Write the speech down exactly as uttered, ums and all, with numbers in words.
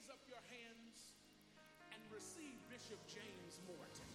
up your hands and receive Bishop James Morton.